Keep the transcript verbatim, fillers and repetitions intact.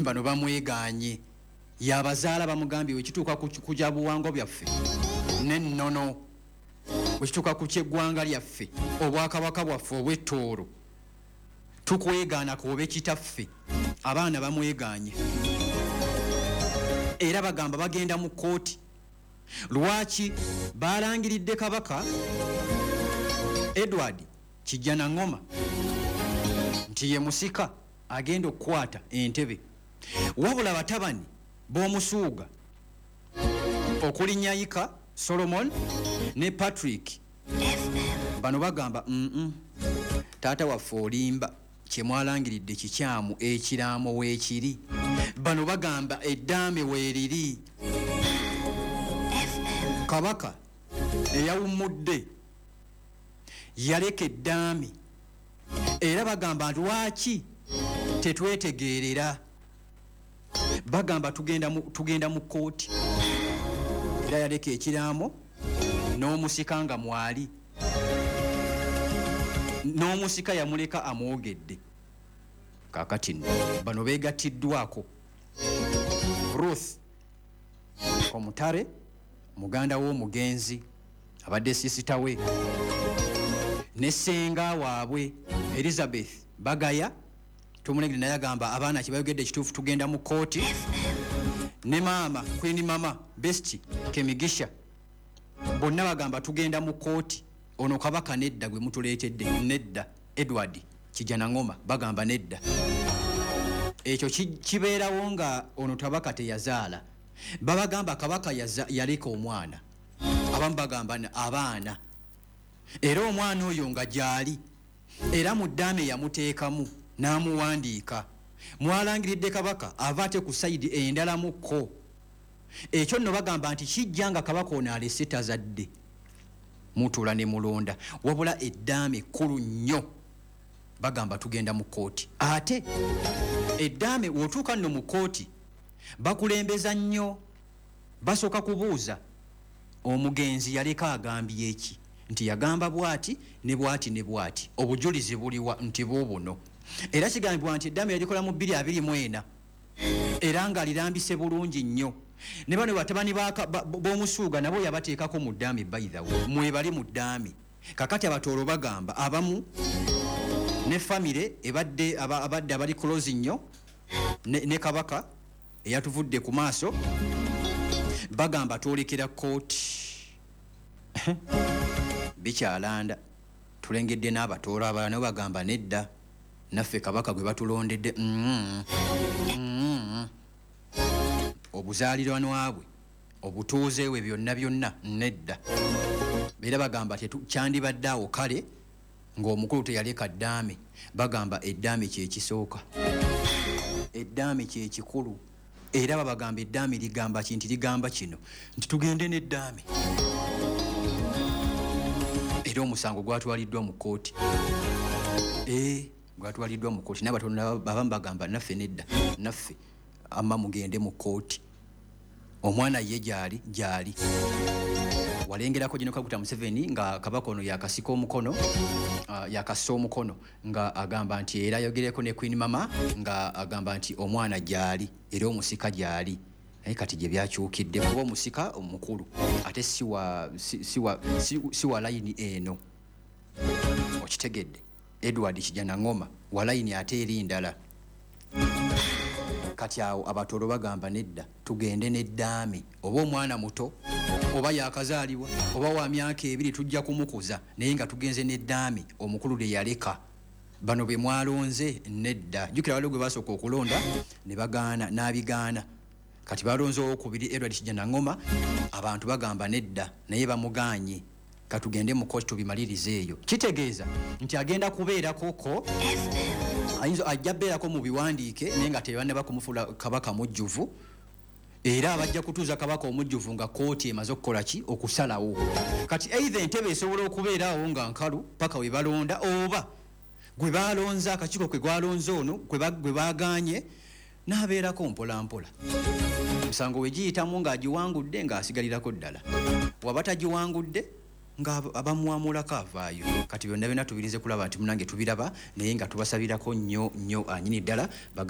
bano bamweganye yabazaala bamugambye wekituuka kuja buwango byaffe nennono wekituuka ku kyeggwanga lyaffe obwakabaka bwaffe obw'ettoolo tukwegaana kuobe kitaffe abaana bamweganye era bagamba bagenda mu kooti lwaki balangiridde kabaka Edward Kijjanangoma nti ye musika agenda okukwata entebe wabula batabani b'omusuuga okuli Nyayika Solomon ne Patrick bano bagamba mm -mm. Taata waffe olimba kyemwalangiridde kikyamu ekiraamo weekiri bano bagamba eddaame weeriri kabaka eyawummudde yaleka eddaame era bagamba lwaki tetwetegeerera bagamba tugenda mu, tugenda mu kooti era yaleka ekiraamo n'omusika nga mwali n'omusika yamuleka amwogedde kakati nno bano beegattiddwako Ruth Omutare muganda w'omugenzi abadde sisitawe ne ssenga waabwe Elizabeth Bagaya tumulegere naye agamba abaana kibayogedde ekituufu tugenda mu kooti ne maama Queen Mama Besti Kemigisha bonna bagamba tugenda mu kooti ono kabaka nedda gwe mutuleetedde nedda Edward Kijjanangoma bagamba nedda ekyo kibeerawo nga ono tabaka teyazaala babagamba kabaka yaleka omwana abamu bagamba abaana era omwana oyo nga gyali era mu ddaame yamuteekamu n'amuwandiika mwalangiridde kabaka avaate ku sayidi endala mukko ekyo nno bagamba nti kijja nga kabaka ono alese tazadde mutuula ne mulonda wabula eddaame kkulu nnyo bagamba tugenda mu kooti ate eddaame wotuuka nno mu kooti bakulembeza nnyo basooka kubuuza omugenzi yaleka agambye eki nti yagamba bwati ne bwati ne bwati obujulizi buliwa nti buubuno era kigambibwa nti eddaame yalikola mu bbiri abiri mu ena era nga lirambise bulungi nnyo ne bano batabani b'omusuuga nabo yabateekako mu ddaame by the way mwebali mu ddaame kakati abatoolo bagamba abamu ne famire ebadde abadde abali close nnyo ne, ne kabaka eyatuvudde ku maaso bagamba twolekera kooti bikyalanda tulengedde n'abatoolo abalala nabo bagamba nedda naffe kabaka gwe batulondedde mm -hmm. mm -hmm. obuzaalirwanwa bwe obutuuze bwe byonna byonna nedda era bagamba tekyandibadde awo kale ng'omukulu teyaleka ddaame bagamba eddaame kyekisooka eddaame kyekikulu era babagamba eddaame ligamba kinti ligamba kino nti tugende n'eddaame era omusango gwatwaliddwa mu kooti ee gwatwaliddwa mu kooti n'abatonda abamu bagamba naffe nedda naffe amma mugende mu kooti omwana ye gyali gyali walengerako General Kaguta Museveni nga kabaka ono yakasika omukono uh, yakassa omukono nga agamba nti era yogereko ne Queen Mama nga agamba nti omwana gyali era omusika gyali naye kati gye byakyukidde kuba omusika omukulu ate siwa siwa siwa layini eno okitegedde Edward Kijjanangoma wa layini ate eri ndala kati awo abatoolo bagamba nedda tugende n'eddaame oba omwana muto oba yakazaalibwa oba wa myaka ebiri tujja kumukuza naye nga tugenze n'eddaame omukulu lye yaleka bano be mwalonze nedda jjukira waliwo gwe basooka okulonda ne bagaana n'abigaana kati balonze owokubiri Edward Kijjanangoma abantu bagamba nedda naye bamuganye katugende mu kooti tubimalirize eyo kitegeeza nti agenda kubeerako ko ayinza ajja beerako mu biwandiike naye nga tebanne bakumufuula kabaka mujjuvu era abajja kutuuza kabaka omujjuvu nga kooti emaze okukola ki okusalawo kati either entebe esobola okubeerawo nga nkalu paka we balonda oba gwe balonza akakiiko kwe gwalonze ono gwe baganye n'abeerako mpola mpola musango we giyitamu ng'agiwangudde ng'asigalirako ddala waba tagiwangudde nga abamuwamulako avaayo kati byonna byonna tubirize kulaba nti munange tubiraba naye nga tubasabirako nnyo nnyo anyini ddala